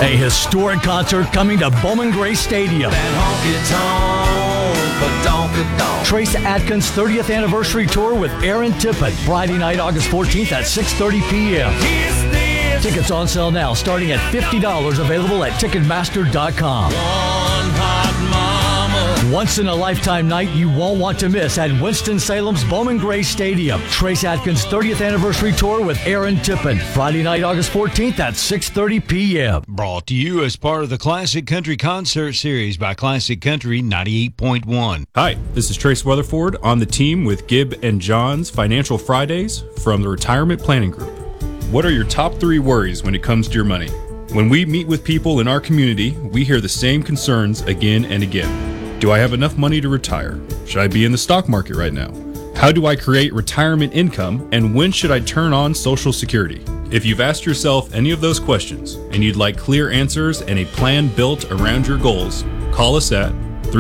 A historic concert coming to Bowman Gray Stadium. Trace Adkins' 30th anniversary tour with Aaron Tippett. Friday night, August 14th at 6:30 p.m. Tickets on sale now, starting at $50, available at Ticketmaster.com. Once in a lifetime night you won't want to miss at Winston-Salem's Bowman Gray Stadium. Trace Adkins' 30th anniversary tour with Aaron Tippett. Friday night, August 14th at 6:30 p.m. Brought to you as part of the Classic Country Concert Series by Classic Country 98.1. Hi, this is Trace Weatherford on the team with Gibb and John's Financial Fridays from the Retirement Planning Group. What are your top 3 worries when it comes to your money? When we meet with people in our community, we hear the same concerns again and again. Do I have enough money to retire? Should I be in the stock market right now? How do I create retirement income? And when should I turn on Social Security? If you've asked yourself any of those questions and you'd like clear answers and a plan built around your goals, call us at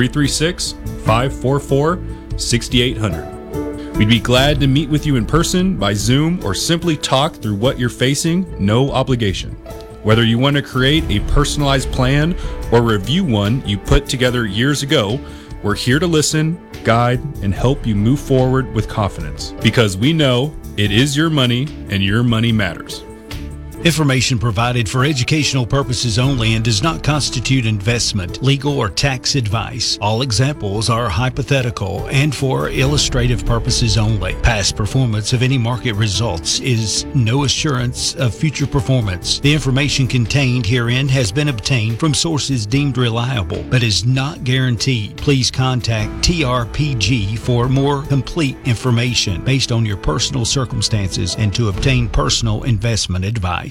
336-544-6800. We'd be glad to meet with you in person, by Zoom, or simply talk through what you're facing, no obligation. Whether you want to create a personalized plan or review one you put together years ago, we're here to listen, guide, and help you move forward with confidence. Because we know it is your money and your money matters. Information provided for educational purposes only and does not constitute investment, legal, or tax advice. All examples are hypothetical and for illustrative purposes only. Past performance of any market results is no assurance of future performance. The information contained herein has been obtained from sources deemed reliable, but is not guaranteed. Please contact TRPG for more complete information based on your personal circumstances and to obtain personal investment advice.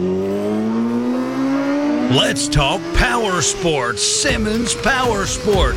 Let's talk power sports. Simmons Power Sports.